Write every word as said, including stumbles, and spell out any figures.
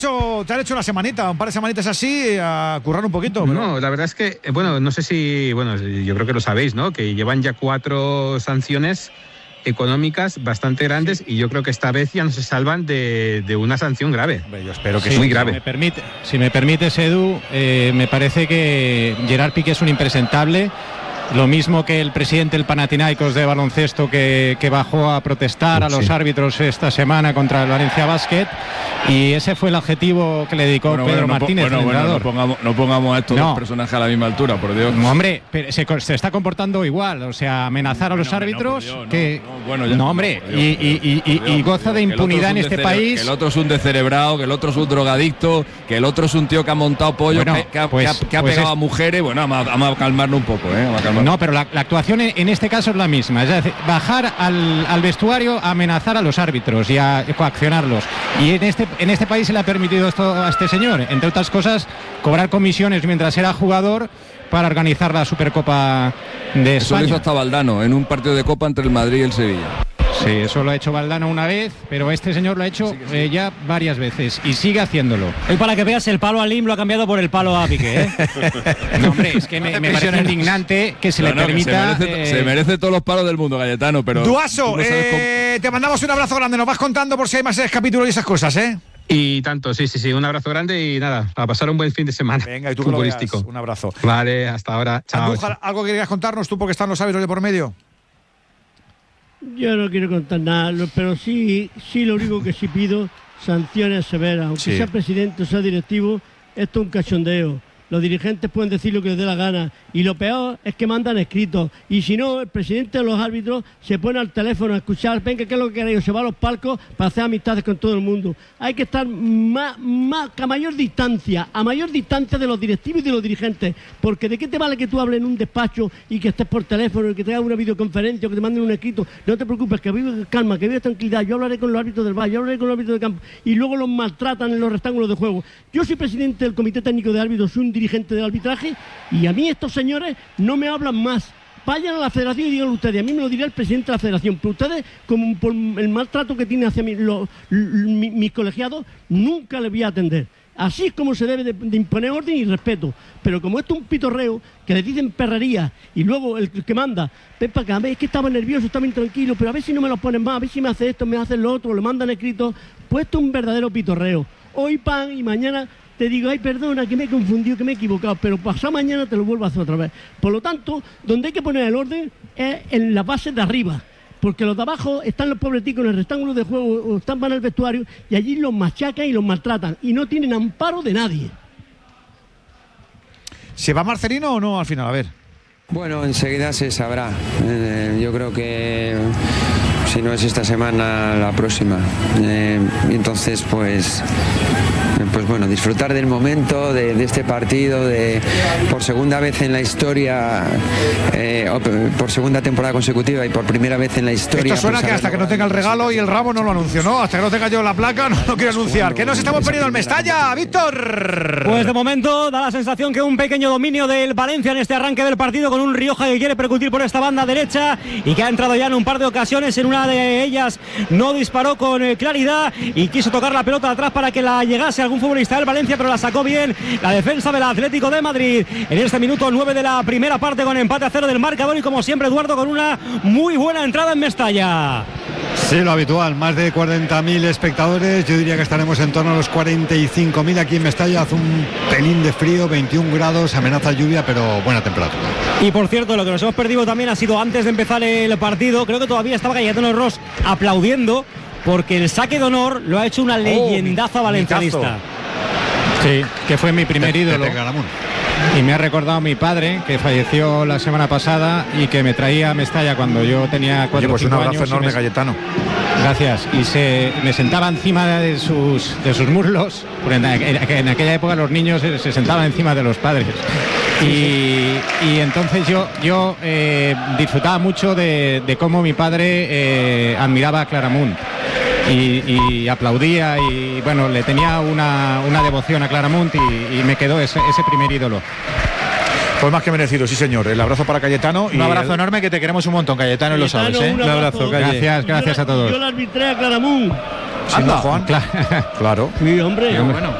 Te han hecho una semanita, un par de semanitas así, a currar un poquito. ¿Pero? No, la verdad es que, bueno, no sé si, bueno, yo creo que lo sabéis, ¿no? Que llevan ya cuatro sanciones económicas bastante grandes y yo creo que esta vez ya no se salvan de, de una sanción grave. Yo espero que sí, es muy grave. Si me permite, si me permites, Edu, eh, me parece que Gerard Piqué es un impresentable. Lo mismo que el presidente del Panathinaikos de baloncesto que, que bajó a protestar a los sí. árbitros esta semana contra el Valencia Basket, y ese fue el adjetivo que le dedicó bueno, Pedro bueno, Martínez. No, bueno, bueno, no, pongamos, no pongamos a estos no. dos personajes a la misma altura, por Dios. No, hombre, pero se, se está comportando igual, o sea, amenazar a los bueno, árbitros no, Dios, que no, no, bueno, ya, no hombre, no, Dios, y, y, y, Dios, y goza de impunidad en este país. Que el otro es un descerebrado, que el otro es un drogadicto, que el otro es un tío que ha montado pollo, bueno, que, que, ha, pues, que, ha, que ha pues pegado es... a mujeres. Bueno, vamos a, vamos a calmarnos un poco, ¿eh? Vamos a calmarnos. No, pero la, la actuación en este caso es la misma, es decir, bajar al, al vestuario a amenazar a los árbitros y a coaccionarlos, y en este, en este país se le ha permitido esto a este señor, entre otras cosas, cobrar comisiones mientras era jugador para organizar la Supercopa de España. Eso lo hizo hasta Valdano en un partido de Copa entre el Madrid y el Sevilla. Sí, eso lo ha hecho Valdano una vez, pero este señor lo ha hecho sí sí. Eh, ya varias veces y sigue haciéndolo. Hoy, para que veas, el palo a Lim lo ha cambiado por el palo a Piqué, ¿eh? No, hombre, es que me, me parece indignante que se no, le no, permita... Se merece, eh... se merece todos los palos del mundo, Cayetano, pero... Duaso, no eh, cómo... te mandamos un abrazo grande, nos vas contando por si hay más capítulos y esas cosas, ¿eh? Y tanto, sí, sí, sí, un abrazo grande y nada, a pasar un buen fin de semana. Venga, y tú futbolístico. Un abrazo. Vale, hasta ahora. Chao. Andújar, ¿algo que querías contarnos tú porque están los árbitros de por medio? Yo no quiero contar nada, pero sí, sí lo único que sí pido, sanciones severas, aunque sí. sea presidente o sea directivo, esto es un cachondeo. Los dirigentes pueden decir lo que les dé la gana y lo peor es que mandan escritos, y si no, el presidente de los árbitros se pone al teléfono a escuchar, venga, ¿qué es lo que queréis? Se va a los palcos para hacer amistades con todo el mundo. Hay que estar más, más, a mayor distancia, a mayor distancia de los directivos y de los dirigentes, porque ¿de qué te vale que tú hables en un despacho y que estés por teléfono y que te hagas una videoconferencia o que te manden un escrito? No te preocupes, que vive calma, que vive tranquilidad, yo hablaré con los árbitros del bar, yo hablaré con los árbitros de campo, y luego los maltratan en los rectángulos de juego. Yo soy presidente del Comité Técnico de Árbitros, soy un dirigente del arbitraje, y a mí estos señores no me hablan más. Vayan a la federación y díganlo ustedes, a mí me lo dirá el presidente de la federación, pero ustedes, como por el maltrato que tienen hacia mí, lo, lo, mi, mis colegiados, nunca les voy a atender. Así es como se debe de, de imponer orden y respeto. Pero como esto es un pitorreo, que le dicen perrería, y luego el que manda, ven para acá, es que estaba nervioso, estaba intranquilo, pero a ver si no me lo ponen más, a ver si me hace esto, me hace lo otro, le mandan escrito. Pues esto es un verdadero pitorreo. Hoy pan y mañana te digo, ay, perdona, que me he confundido, que me he equivocado, pero pasado mañana te lo vuelvo a hacer otra vez. Por lo tanto, donde hay que poner el orden es en la base de arriba, porque los de abajo están los pobreticos en el rectángulo de juego o están para el vestuario y allí los machacan y los maltratan y no tienen amparo de nadie. ¿Se va Marcelino o no al final? A ver. Bueno, enseguida se sabrá. Eh, yo creo que si no es esta semana, la próxima. Eh, y entonces, pues... Pues bueno, disfrutar del momento, de, de este partido, de por segunda vez en la historia, eh, por segunda temporada consecutiva y por primera vez en la historia. Esto suena pues, que hasta que no tenga el regalo y el ramo no lo anuncio, ¿no? Hasta que no tenga yo la placa no lo quiero anunciar. ¿Qué nos estamos perdiendo en Mestalla, Víctor? Pues de momento da la sensación que un pequeño dominio del Valencia en este arranque del partido, con un Rioja que quiere percutir por esta banda derecha y que ha entrado ya en un par de ocasiones. En una de ellas no disparó con claridad y quiso tocar la pelota atrás para que la llegase algún futbolista del Valencia, pero la sacó bien la defensa del Atlético de Madrid en este minuto nueve de la primera parte, con empate a cero del marcador y como siempre Eduardo con una muy buena entrada en Mestalla. Sí, lo habitual, más de cuarenta mil espectadores, yo diría que estaremos en torno a los cuarenta y cinco mil aquí en Mestalla. Hace un pelín de frío, veintiún grados, amenaza lluvia, pero buena temperatura. Y por cierto, lo que nos hemos perdido también ha sido antes de empezar el partido, creo que todavía estaba Cayetano Ros aplaudiendo porque el saque de honor lo ha hecho una leyendaza oh, valencianista. Sí, que fue mi primer ídolo. Y me ha recordado mi padre, que falleció la semana pasada y que me traía a Mestalla cuando yo tenía cuatro Oye, pues o cinco un abrazo años. enorme, me... Cayetano. Gracias. Y se me sentaba encima de sus de sus muslos. En, en, en aquella época los niños se, se sentaban encima de los padres. Y, y entonces yo yo eh, disfrutaba mucho de, de cómo mi padre eh, admiraba a Claramunt. Y, y aplaudía y bueno, le tenía una, una devoción a Claramunt y, y me quedó ese, ese primer ídolo. Pues más que merecido, sí señor. El abrazo para Cayetano. Un abrazo el... enorme, que te queremos un montón, Cayetano, y lo sabes, ¿eh? Un abrazo. Gracias, gracias a todos. Yo le arbitré a Claramunt. Si no, Juan. Claro. claro. Sí, hombre. Sí, bueno.